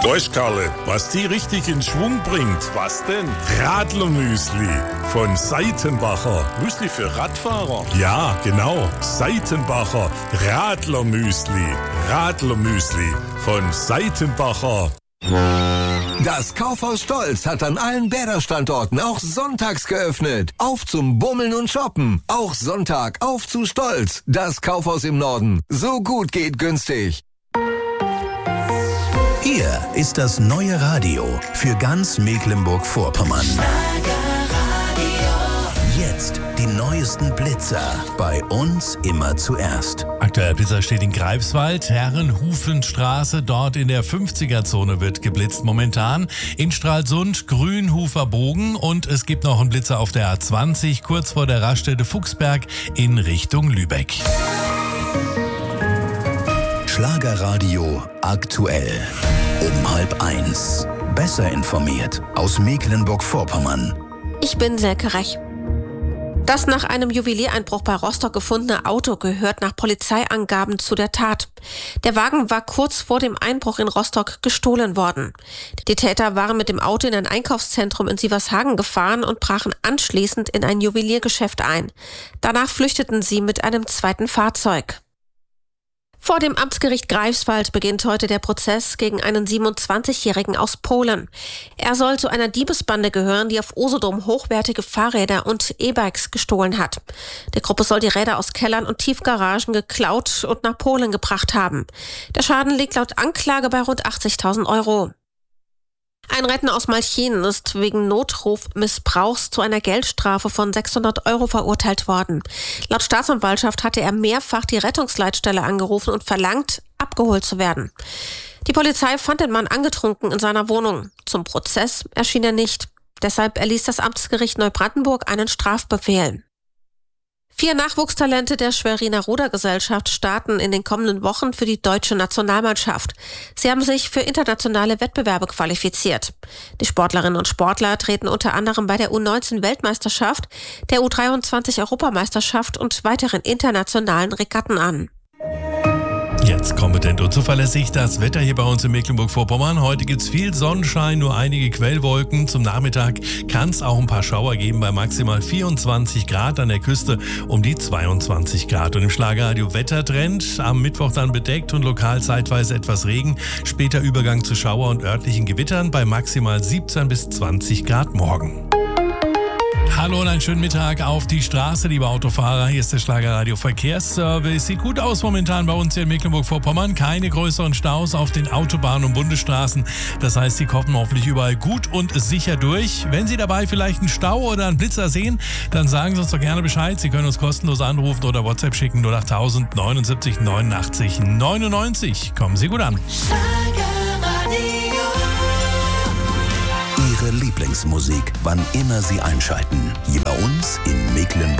Weißt, Karle, was die richtig in Schwung bringt? Was denn? Radlermüsli von Seitenbacher. Müsli für Radfahrer? Ja, genau. Seitenbacher Radlermüsli. Radlermüsli von Seitenbacher. Das Kaufhaus Stolz hat an allen Bäder-Standorten auch sonntags geöffnet. Auf zum Bummeln und Shoppen. Auch Sonntag auf zu Stolz. Das Kaufhaus im Norden. So gut geht günstig. Hier ist das neue Radio für ganz Mecklenburg-Vorpommern. Jetzt die neuesten Blitzer. Bei uns immer zuerst. Aktuell Blitzer steht in Greifswald, Herrenhufenstraße, dort in der 50er-Zone wird geblitzt momentan. In Stralsund, Grünhufer Bogen und es gibt noch einen Blitzer auf der A20, kurz vor der Raststätte Fuchsberg in Richtung Lübeck. Schlagerradio aktuell. Um 12:30. Besser informiert aus Mecklenburg-Vorpommern. Ich bin Selke Rech. Das nach einem Juweliereinbruch bei Rostock gefundene Auto gehört nach Polizeiangaben zu der Tat. Der Wagen war kurz vor dem Einbruch in Rostock gestohlen worden. Die Täter waren mit dem Auto in ein Einkaufszentrum in Sievershagen gefahren und brachen anschließend in ein Juweliergeschäft ein. Danach flüchteten sie mit einem zweiten Fahrzeug. Vor dem Amtsgericht Greifswald beginnt heute der Prozess gegen einen 27-Jährigen aus Polen. Er soll zu einer Diebesbande gehören, die auf Usedom hochwertige Fahrräder und E-Bikes gestohlen hat. Die Gruppe soll die Räder aus Kellern und Tiefgaragen geklaut und nach Polen gebracht haben. Der Schaden liegt laut Anklage bei rund 80.000 Euro. Ein Rentner aus Malchin ist wegen Notrufmissbrauchs zu einer Geldstrafe von 600 Euro verurteilt worden. Laut Staatsanwaltschaft hatte er mehrfach die Rettungsleitstelle angerufen und verlangt, abgeholt zu werden. Die Polizei fand den Mann angetrunken in seiner Wohnung. Zum Prozess erschien er nicht. Deshalb erließ das Amtsgericht Neubrandenburg einen Strafbefehl. 4 Nachwuchstalente der Schweriner Rudergesellschaft starten in den kommenden Wochen für die deutsche Nationalmannschaft. Sie haben sich für internationale Wettbewerbe qualifiziert. Die Sportlerinnen und Sportler treten unter anderem bei der U19-Weltmeisterschaft, der U23-Europameisterschaft und weiteren internationalen Regatten an. Jetzt kompetent und zuverlässig das Wetter hier bei uns in Mecklenburg-Vorpommern. Heute gibt's viel Sonnenschein, nur einige Quellwolken. Zum Nachmittag kann es auch ein paar Schauer geben bei maximal 24 Grad, an der Küste um die 22 Grad. Und im Schlagerradio Wettertrend am Mittwoch dann bedeckt und lokal zeitweise etwas Regen. Später Übergang zu Schauer und örtlichen Gewittern bei maximal 17 bis 20 Grad morgen. Hallo und einen schönen Mittag auf die Straße, liebe Autofahrer. Hier ist der Schlagerradio Verkehrsservice. Sieht gut aus momentan bei uns hier in Mecklenburg-Vorpommern. Keine größeren Staus auf den Autobahnen und Bundesstraßen. Das heißt, Sie kommen hoffentlich überall gut und sicher durch. Wenn Sie dabei vielleicht einen Stau oder einen Blitzer sehen, dann sagen Sie uns doch gerne Bescheid. Sie können uns kostenlos anrufen oder WhatsApp schicken 08000 79 89 99. Kommen Sie gut an. Ihre Lieblingsmusik, wann immer Sie einschalten. Hier bei uns in Mecklenburg.